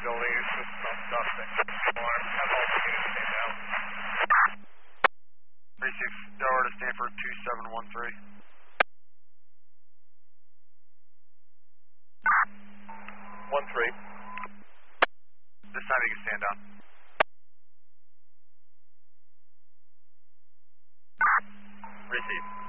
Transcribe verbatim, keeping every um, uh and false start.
building is just some suspect. Alarm, have all the units stand down. three six, Delaware to Stanford two seven one three. one three. This time you can stand down. Receive.